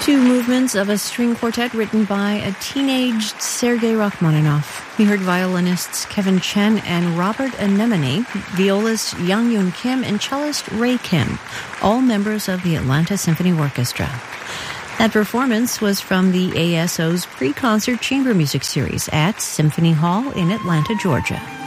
Two movements of a string quartet written by a teenaged Sergei Rachmaninoff. We heard violinists Kevin Chen and Robert Anemone, violist Yang Yoon Kim, and cellist Ray Kim, all members of the Atlanta Symphony Orchestra. That performance was from the ASO's pre-concert chamber music series at Symphony Hall in Atlanta, Georgia.